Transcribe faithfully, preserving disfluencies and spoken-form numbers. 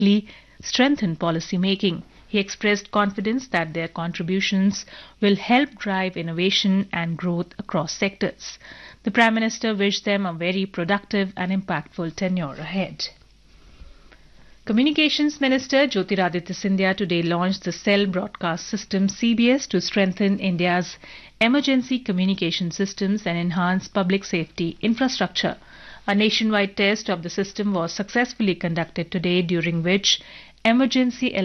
strengthen policy making. He expressed confidence that their contributions will help drive innovation and growth across sectors. The Prime Minister wished them a very productive and impactful tenure ahead. Communications Minister Jyotiraditya Scindia today launched the Cell Broadcast System C B S to strengthen India's emergency communication systems and enhance public safety infrastructure. A nationwide test of the system was successfully conducted today, during which emergency